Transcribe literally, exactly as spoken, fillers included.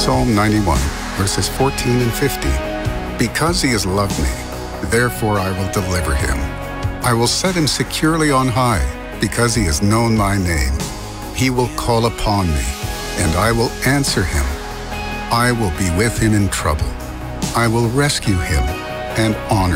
Psalm ninety-one, verses fourteen and fifteen. Because he has loved me, therefore I will deliver him. I will set him securely on high, because he has known my name. He will call upon me, and I will answer him. I will be with him in trouble. I will rescue him and honor